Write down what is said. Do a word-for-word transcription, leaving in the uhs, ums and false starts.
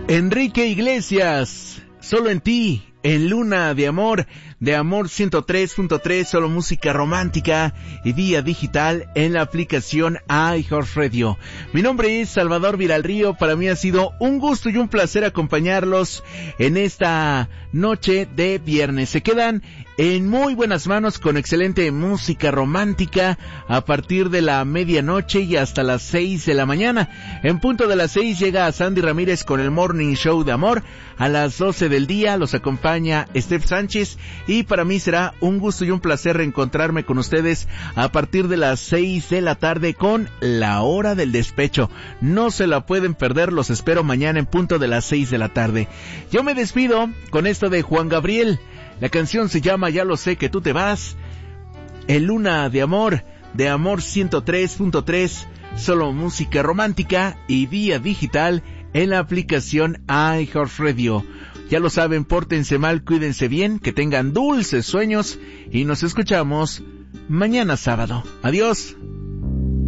Enrique Iglesias, Solo en ti, en Luna de Amor, de Amor ciento tres punto tres, solo música romántica y vía digital en la aplicación iHeartRadio. Mi nombre es Salvador Viralrío, para mí ha sido un gusto y un placer acompañarlos en esta noche de viernes. Se quedan en muy buenas manos con excelente música romántica a partir de la medianoche y hasta las seis de la mañana. En punto de las seis llega Sandy Ramírez con el Morning Show de Amor. A las doce del día los acompaña Steph Sánchez y para mí será un gusto y un placer reencontrarme con ustedes a partir de las seis de la tarde con La Hora del Despecho. No se la pueden perder, los espero mañana en punto de las seis de la tarde. Yo me despido con esto de Juan Gabriel. La canción se llama Ya lo sé que tú te vas. En Luna de Amor, de Amor ciento tres punto tres, solo música romántica y vía digital en la aplicación iHeartRadio. Ya lo saben, pórtense mal, cuídense bien, que tengan dulces sueños y nos escuchamos mañana sábado. Adiós.